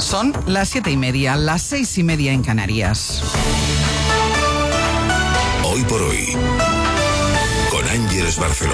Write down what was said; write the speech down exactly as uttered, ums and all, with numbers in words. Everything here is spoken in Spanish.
Son las siete y media, las seis y media en Canarias. Hoy por hoy, con Ángeles Barceló.